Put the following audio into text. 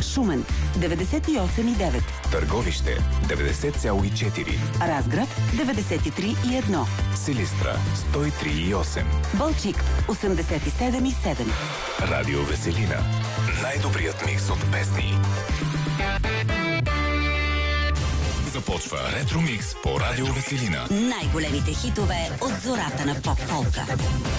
Шумен 98,9. Търговище 90,4. Разград 93,1. Силистра 103,8. Балчик 87,7. Радио Веселина. Най-добрият микс от песни. Започва Ретро Микс по Радио Веселина. Най-големите хитове от зората на поп-фолка.